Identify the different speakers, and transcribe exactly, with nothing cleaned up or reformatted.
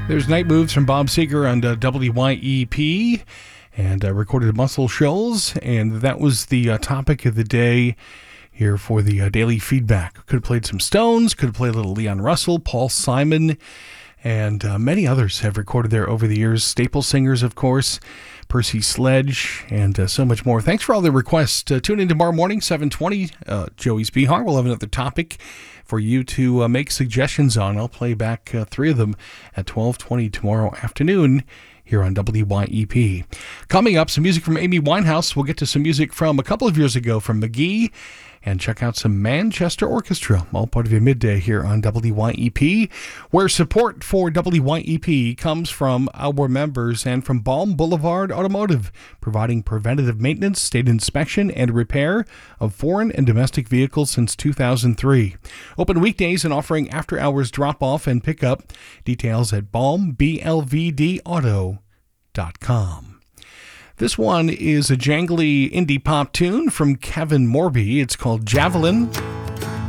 Speaker 1: There's Night Moves from Bob Seger on uh, W Y E P and uh, recorded at Muscle Shoals, and that was the uh, topic of the day here for the uh, daily feedback. Could have played some Stones, could have played a little Leon Russell, Paul Simon, and uh, many others have recorded there over the years. Staple singers, of course, Percy Sledge, and uh, so much more. Thanks for all the requests. Uh, tune in tomorrow morning, seven twenty, uh, Joey's Behar. We'll have another topic for you to uh, make suggestions on. I'll play back uh, three of them at twelve twenty tomorrow afternoon here on W Y E P. Coming up, some music from Amy Winehouse. We'll get to some music from a couple of years ago from McGee, and check out some Manchester Orchestra, all part of your midday here on W Y E P, where support for W Y E P comes from our members and from Balm Boulevard Automotive, providing preventative maintenance, state inspection, and repair of foreign and domestic vehicles since two thousand three. Open weekdays and offering after-hours drop-off and pickup. Details at balm b l v d auto dot com. This one is a jangly indie pop tune from Kevin Morby. It's called Javelin.